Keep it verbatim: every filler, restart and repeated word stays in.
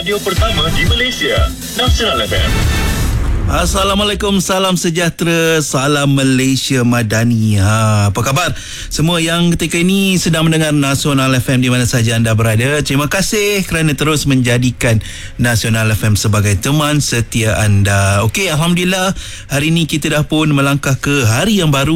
radio pertama di Malaysia, Nasional F M. Assalamualaikum, salam sejahtera, salam Malaysia Madani. Ha, apa khabar semua yang ketika ini sedang mendengar Nasional F M di mana saja anda berada? Terima kasih kerana terus menjadikan Nasional F M sebagai teman setia anda. Okey, alhamdulillah hari ini kita dah pun melangkah ke hari yang baru.